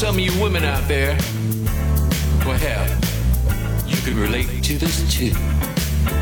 some of you women out there, well, hell, you can relate to this too.